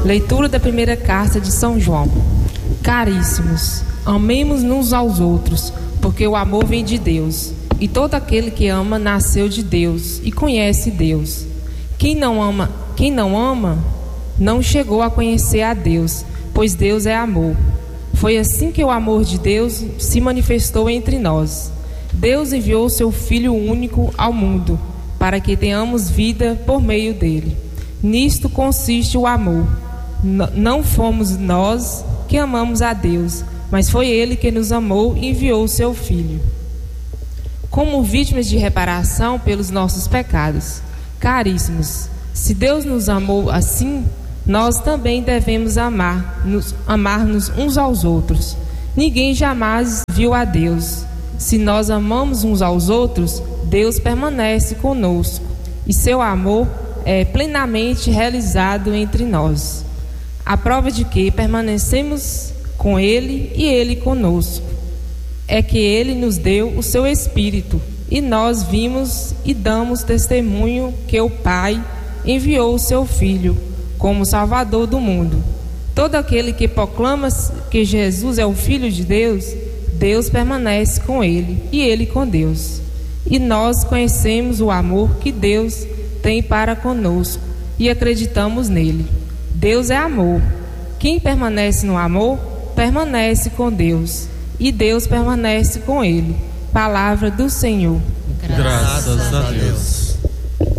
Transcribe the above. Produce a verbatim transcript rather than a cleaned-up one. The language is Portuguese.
Leitura da primeira carta de São João. Caríssimos, amemos uns aos outros, porque o amor vem de Deus. E todo aquele que ama nasceu de Deus e conhece Deus. Quem não ama, quem não ama, não chegou a conhecer a Deus, pois Deus é amor. Foi assim que o amor de Deus se manifestou entre nós. Deus enviou seu Filho único ao mundo, para que tenhamos vida por meio dele. Nisto consiste o amor. N- não fomos nós que amamos a Deus, mas foi Ele que nos amou e enviou o seu Filho como vítimas de reparação pelos nossos pecados. Caríssimos, se Deus nos amou assim, nós também devemos amar, nos, amar-nos uns aos outros. Ninguém jamais viu a Deus. Se nós amamos uns aos outros, Deus permanece conosco e seu amor é plenamente realizado entre nós. A prova de que permanecemos com Ele e Ele conosco é que Ele nos deu o seu Espírito, e nós vimos e damos testemunho que o Pai enviou o seu Filho como Salvador do mundo. Todo aquele que proclama que Jesus é o Filho de Deus, Deus permanece com ele e ele com Deus. E nós conhecemos o amor que Deus tem para conosco e acreditamos nele. Deus é amor. Quem permanece no amor, permanece com Deus, e Deus permanece com ele. Palavra do Senhor. Graças a Deus.